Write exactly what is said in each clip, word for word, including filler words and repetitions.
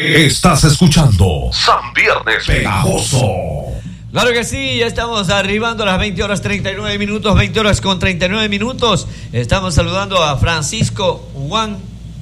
Estás escuchando San Viernes Pegajoso. Claro que sí, ya estamos arribando a las veinte horas treinta y nueve minutos, veinte horas con treinta y nueve minutos. Estamos saludando a Francisco Juan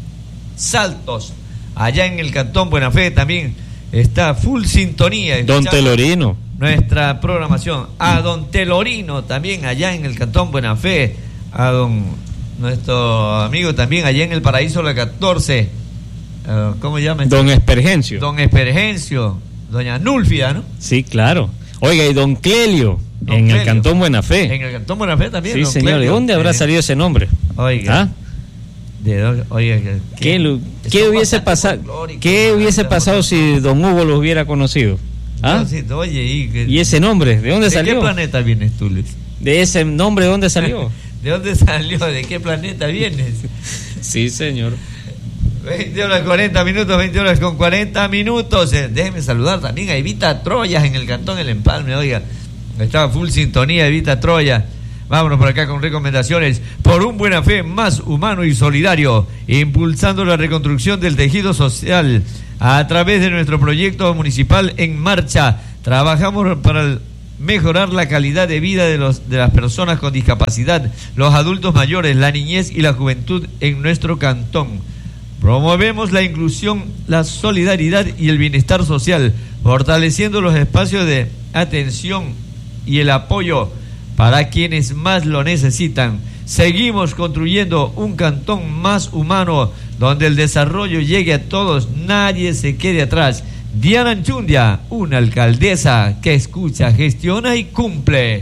Saltos, allá en el Cantón Buena Fe. También está full sintonía. Don Telorino. Nuestra programación. A don Telorino también allá en el Cantón Buena Fe. A don, nuestro amigo también allá en el Paraíso La catorce. Uh, ¿Cómo se llama? Don Espergencio. Don Espergencio. Doña Nulfia, ¿no? Sí, claro. Oiga, y don Clelio, don en Clelio. el Cantón Buena Fe. En el Cantón Buena Fe también. Sí, don señor. Clelio. ¿De dónde habrá eh, salido ese nombre? Oiga. ¿Ah? De do, oiga, ¿qué, ¿Qué, lo, ¿qué hubiese pasado? ¿Qué hubiese pasado si don Hugo lo hubiera conocido? ¿Ah? No, sí, oye, y, que, ¿Y ese nombre? ¿De dónde ¿de salió? qué planeta vienes tú, Luis? ¿De ese nombre de dónde salió? ¿De dónde salió? ¿De qué planeta vienes? Sí, señor. veinte horas cuarenta minutos, veinte horas con cuarenta minutos. Eh, déjeme saludar también a Evita Troyas en el Cantón El Empalme. Oiga, estaba full sintonía Evita Troya. Vámonos por acá con recomendaciones. Por un Buena Fe más humano y solidario, impulsando la reconstrucción del tejido social a través de nuestro proyecto municipal En Marcha. Trabajamos para mejorar la calidad de vida de, los, de las personas con discapacidad, los adultos mayores, la niñez y la juventud en nuestro cantón. Promovemos la inclusión, la solidaridad y el bienestar social, fortaleciendo los espacios de atención y el apoyo para quienes más lo necesitan. Seguimos construyendo un cantón más humano, donde el desarrollo llegue a todos, nadie se quede atrás. Diana Anchundia, una alcaldesa que escucha, gestiona y cumple.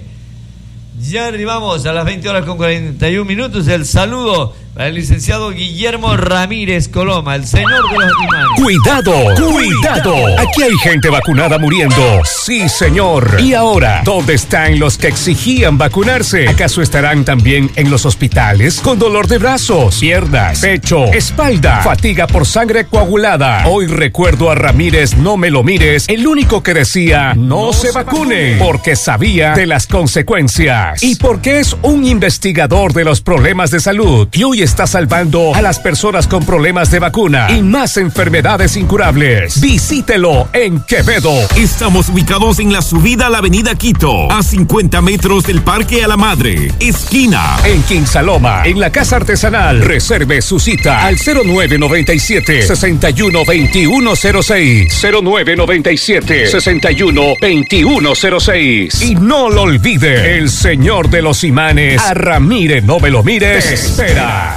Ya arribamos a las veinte horas con cuarenta y un minutos. El saludo para el licenciado Guillermo Ramírez Coloma, el señor de los imanes. Cuidado, cuidado. Aquí hay gente vacunada muriendo. Sí, señor. Y ahora, ¿dónde están los que exigían vacunarse? ¿Acaso estarán también en los hospitales con dolor de brazos, piernas, pecho, espalda, fatiga por sangre coagulada? Hoy recuerdo a Ramírez No Me Lo Mires, el único que decía no, no se vacune, porque sabía de las consecuencias y porque es un investigador de los problemas de salud y hoy está salvando a las personas con problemas de vacuna y más enfermedades incurables. Visítelo en Quevedo. Estamos ubicados en la subida a la avenida Quito, a cincuenta metros del Parque a la Madre, esquina. En Quinsaloma, en la Casa Artesanal. Reserve su cita al cero nueve noventa y siete, sesenta y uno, veintiuno cero seis. cero nueve noventa y siete, sesenta y uno, veintiuno cero seis. Y no lo olvide, el señor de los imanes, a Ramírez No Me Lo Mires, te espera.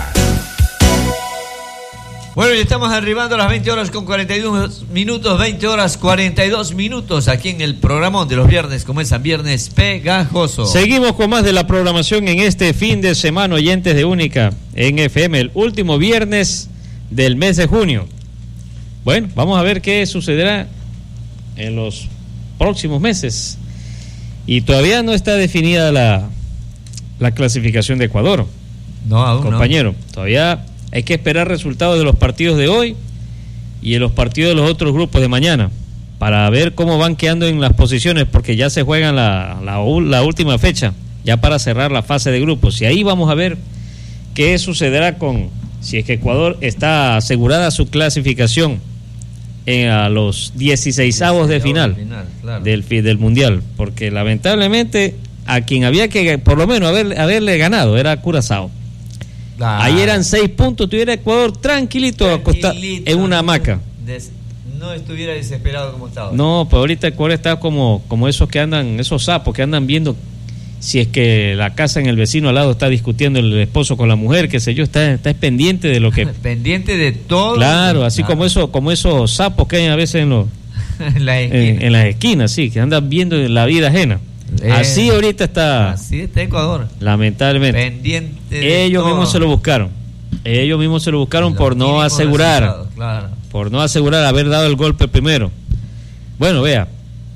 Bueno, ya estamos arribando a las veinte horas con cuarenta y dos minutos, veinte horas cuarenta y dos minutos aquí en el programón de los viernes, como es San Viernes Pegajoso. Seguimos con más de la programación en este fin de semana, oyentes de Única en F M, el último viernes del mes de junio. Bueno, vamos a ver qué sucederá en los próximos meses. Y todavía no está definida la, la clasificación de Ecuador. No, aún compañero, no. Todavía hay que esperar resultados de los partidos de hoy y de los partidos de los otros grupos de mañana para ver cómo van quedando en las posiciones, porque ya se juegan la, la, la última fecha, ya para cerrar la fase de grupos. Y ahí vamos a ver qué sucederá con, si es que Ecuador está asegurada su clasificación en, a los dieciseisavos de final, final claro. del, del Mundial, porque lamentablemente a quien había que por lo menos haber, haberle ganado era Curazao. Ah. Ahí eran seis puntos, tuviera Ecuador tranquilito, acostado en una hamaca. Des, no estuviera desesperado como estaba. No, pues ahorita Ecuador está como, como esos que andan, esos sapos que andan viendo si es que la casa en el vecino al lado está discutiendo el esposo con la mujer, qué sé yo, está, está pendiente de lo que... pendiente de todo. Claro, así claro. como eso, como esos sapos que hay a veces en los en, la en, en las esquinas, sí, que andan viendo la vida ajena. Eh, así ahorita está. Así está Ecuador. Lamentablemente. Pendiente de Ellos todo. mismos se lo buscaron. Ellos mismos se lo buscaron Los por no asegurar. Claro. Por no asegurar haber dado el golpe primero. Bueno, vea.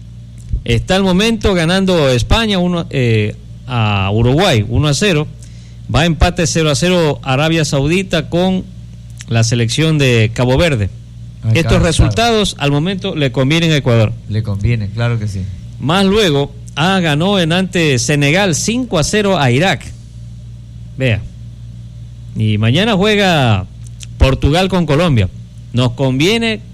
Está al momento ganando España uno, eh, a Uruguay uno a cero. Va a empate cero a cero Arabia Saudita con la selección de Cabo Verde. Acá, Estos resultados claro. al momento le convienen a Ecuador. Le conviene, claro que sí. Más luego. Ah, ganó en ante Senegal cinco a cero a Irak. Vea. Y mañana juega Portugal con Colombia. Nos conviene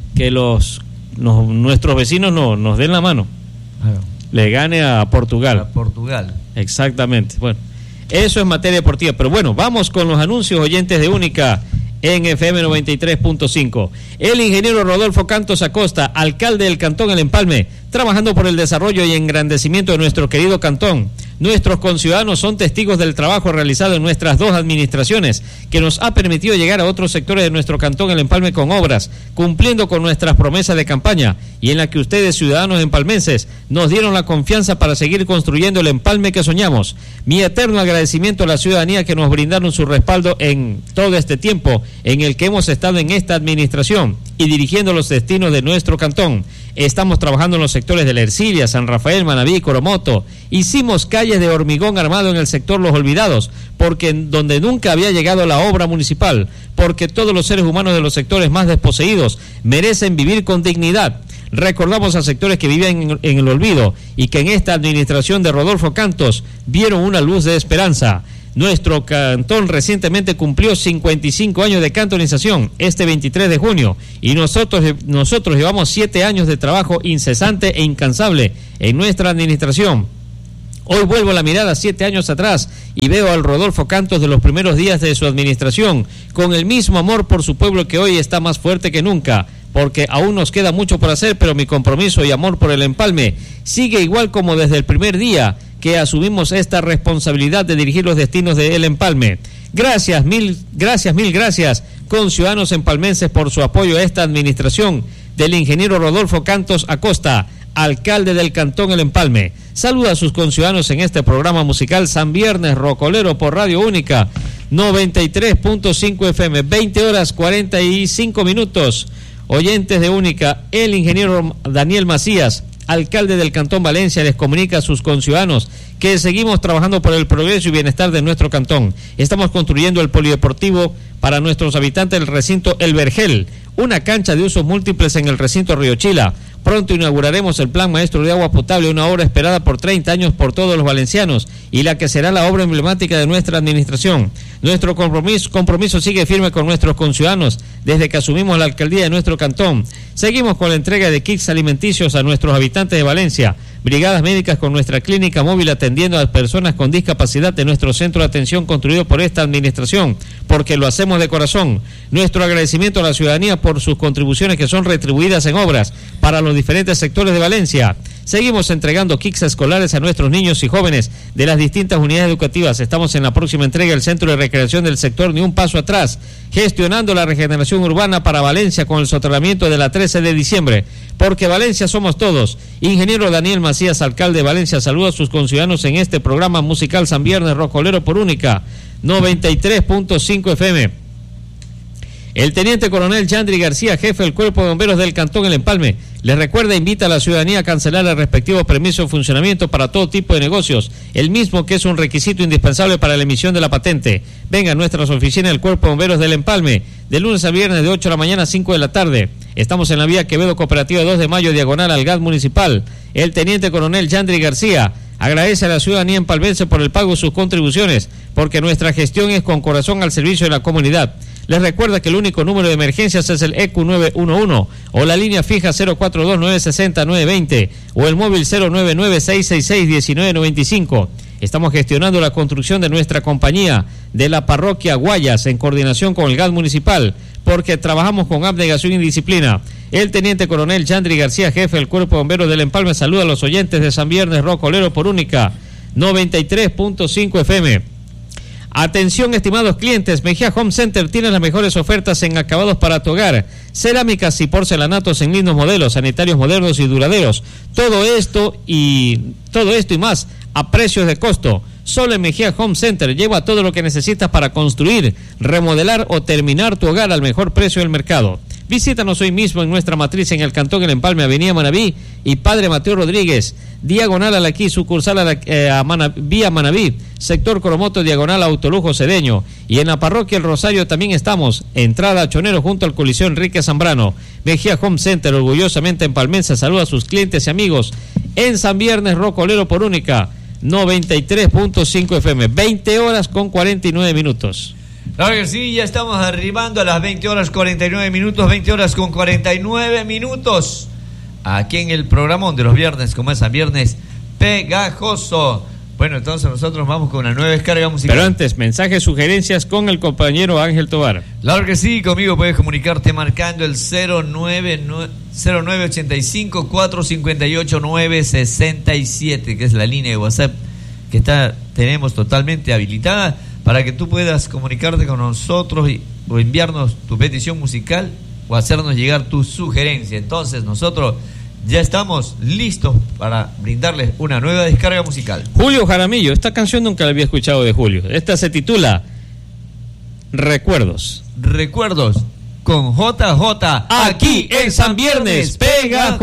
que los, los nuestros vecinos no, nos den la mano. Claro. Le gane a Portugal. A Portugal. Exactamente. Bueno, eso es materia deportiva. Pero bueno, vamos con los anuncios, oyentes de Única en F M noventa y tres punto cinco. El ingeniero Rodolfo Cantos Acosta, alcalde del Cantón El Empalme, trabajando por el desarrollo y engrandecimiento de nuestro querido cantón. Nuestros conciudadanos son testigos del trabajo realizado en nuestras dos administraciones, que nos ha permitido llegar a otros sectores de nuestro Cantón El Empalme con obras, cumpliendo con nuestras promesas de campaña, y en la que ustedes, ciudadanos empalmenses, nos dieron la confianza para seguir construyendo el empalme que soñamos. Mi eterno agradecimiento a la ciudadanía que nos brindaron su respaldo en todo este tiempo en el que hemos estado en esta administración y dirigiendo los destinos de nuestro cantón. Estamos trabajando en los sectores de La Ercilia, San Rafael, Manabí, Coromoto. Hicimos calles de hormigón armado en el sector Los Olvidados, porque donde nunca había llegado la obra municipal, porque todos los seres humanos de los sectores más desposeídos merecen vivir con dignidad. Recordamos a sectores que vivían en, en el olvido y que en esta administración de Rodolfo Cantos vieron una luz de esperanza. Nuestro cantón recientemente cumplió cincuenta y cinco años de cantonización este veintitrés de junio y nosotros, nosotros llevamos siete años de trabajo incesante e incansable en nuestra administración. Hoy vuelvo la mirada siete años atrás y veo al Rodolfo Cantos de los primeros días de su administración con el mismo amor por su pueblo que hoy está más fuerte que nunca, porque aún nos queda mucho por hacer, pero mi compromiso y amor por el empalme sigue igual como desde el primer día que asumimos esta responsabilidad de dirigir los destinos de El Empalme. Gracias, mil gracias, mil gracias, conciudadanos empalmenses, por su apoyo a esta administración del ingeniero Rodolfo Cantos Acosta, alcalde del Cantón El Empalme. Saluda a sus conciudadanos en este programa musical San Viernes Rocolero por Radio Única noventa y tres punto cinco F M, veinte horas cuarenta y cinco minutos. Oyentes de Única, el ingeniero Daniel Macías, alcalde del Cantón Valencia, les comunica a sus conciudadanos que seguimos trabajando por el progreso y bienestar de nuestro cantón. Estamos construyendo el polideportivo para nuestros habitantes del recinto El Vergel, una cancha de usos múltiples en el recinto Río Chila. Pronto inauguraremos el Plan Maestro de Agua Potable, una obra esperada por treinta años por todos los valencianos y la que será la obra emblemática de nuestra administración. Nuestro compromiso, compromiso sigue firme con nuestros conciudadanos desde que asumimos la alcaldía de nuestro cantón. Seguimos con la entrega de kits alimenticios a nuestros habitantes de Valencia, brigadas médicas con nuestra clínica móvil atendiendo a personas con discapacidad de nuestro centro de atención construido por esta administración, porque lo hacemos de corazón. Nuestro agradecimiento a la ciudadanía por sus contribuciones que son retribuidas en obras para los diferentes sectores de Valencia. Seguimos entregando kits escolares a nuestros niños y jóvenes de las distintas unidades educativas. Estamos en la próxima entrega del Centro de Recreación del sector Ni un Paso Atrás, gestionando la regeneración urbana para Valencia con el soterramiento de la trece de diciembre, porque Valencia somos todos. Ingeniero Daniel Macías, alcalde de Valencia, saluda a sus conciudadanos en este programa musical San Viernes Rocolero por Única noventa y tres punto cinco F M. El teniente coronel Yandri García, jefe del Cuerpo de Bomberos del Cantón El Empalme, les recuerda e invita a la ciudadanía a cancelar el respectivo permiso de funcionamiento para todo tipo de negocios, el mismo que es un requisito indispensable para la emisión de la patente. Venga a nuestras oficinas del Cuerpo de Bomberos del Empalme, de lunes a viernes de ocho de la mañana a cinco de la tarde. Estamos en la vía Quevedo Cooperativa dos de mayo, diagonal al G A D municipal. El teniente coronel Yandri García agradece a la ciudadanía empalmense por el pago de sus contribuciones, porque nuestra gestión es con corazón al servicio de la comunidad. Les recuerda que el único número de emergencias es el E Q nueve uno uno o la línea fija cero cuatro dos nueve seis cero nueve dos cero o el móvil cero nueve nueve seis seis seis uno nueve nueve cinco. Estamos gestionando la construcción de nuestra compañía de la parroquia Guayas en coordinación con el G A D municipal, porque trabajamos con abnegación y disciplina. El teniente coronel Yandri García, jefe del Cuerpo de Bomberos del Empalme, saluda a los oyentes de San Viernes Rocolero por Única noventa y tres punto cinco F M. Atención, estimados clientes, Mejía Home Center tiene las mejores ofertas en acabados para tu hogar, cerámicas y porcelanatos en lindos modelos, sanitarios modernos y duraderos. Todo esto y todo esto y más a precios de costo. Solo en Mejía Home Center lleva todo lo que necesitas para construir, remodelar o terminar tu hogar al mejor precio del mercado. Visítanos hoy mismo en nuestra matriz en el Cantón El Empalme, Avenida Manabí y Padre Mateo Rodríguez, diagonal a la aquí, sucursal a, la, eh, a Mana, vía Manabí, sector Coromoto, diagonal a Autolujo Cedeño. Y en la parroquia El Rosario también estamos, entrada a Chonero junto al Coliseo Enrique Zambrano. Mejía Home Center, orgullosamente empalmense, saluda a sus clientes y amigos en San Viernes Rocolero por Única noventa y tres punto cinco F M, veinte horas con cuarenta y nueve minutos. Claro que sí, ya estamos arribando a las veinte horas cuarenta y nueve minutos, veinte horas con cuarenta y nueve minutos. Aquí en el programón de los viernes, como es a viernes pegajoso. Bueno, entonces nosotros vamos con una nueva descarga musical. Pero antes, mensajes, sugerencias con el compañero Ángel Tobar. Claro que sí, conmigo puedes comunicarte marcando el cero nueve ochenta y cinco, cuatrocientos cincuenta y ocho, novecientos sesenta y siete, que es la línea de WhatsApp que está tenemos totalmente habilitada para que tú puedas comunicarte con nosotros y, o enviarnos tu petición musical o hacernos llegar tu sugerencia. Entonces nosotros ya estamos listos para brindarles una nueva descarga musical. Julio Jaramillo, esta canción nunca la había escuchado de Julio. Esta se titula Recuerdos. Recuerdos con J J Aquí en San Viernes Pega.